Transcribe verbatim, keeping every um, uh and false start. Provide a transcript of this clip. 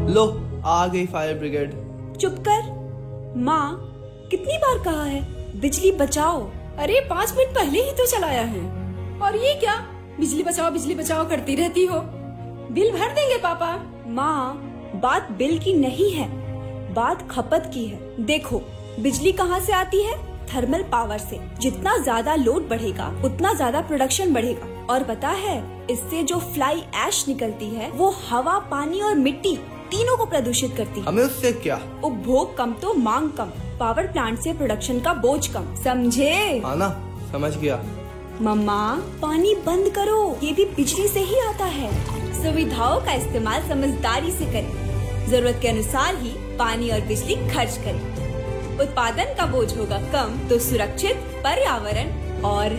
लो आ गई fire brigade. चुप कर। माँ, कितनी बार कहा है बिजली बचाओ। अरे पाँच मिनट पहले ही तो चलाया है, और ये क्या बिजली बचाओ बिजली बचाओ करती रहती हो। बिल भर देंगे पापा। माँ, बात बिल की नहीं है, बात खपत की है। देखो, बिजली कहाँ से आती है? थर्मल पावर से। जितना ज्यादा लोड बढ़ेगा उतना ज्यादा प्रोडक्शन बढ़ेगा। और पता है, इससे जो फ्लाई ऐश निकलती है वो हवा, पानी और मिट्टी तीनों को प्रदूषित करती है। हमें उससे क्या? उपभोग कम तो मांग कम। पावर प्लांट से प्रोडक्शन का बोझ कम, समझे? हाँ ना, समझ गया। मम्मा, पानी बंद करो, ये भी बिजली से ही आता है। सुविधाओं का इस्तेमाल समझदारी से करें। जरूरत के अनुसार ही पानी और बिजली खर्च करें। उत्पादन का बोझ होगा कम तो सुरक्षित पर्यावरण और